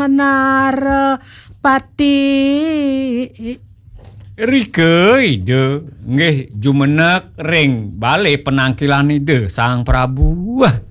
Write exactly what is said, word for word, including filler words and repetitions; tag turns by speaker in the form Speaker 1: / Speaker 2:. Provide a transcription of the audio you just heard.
Speaker 1: menara pati.
Speaker 2: Rike ide nggih jumeneg ring bale penangkilan ide Sang Prabu. Wah,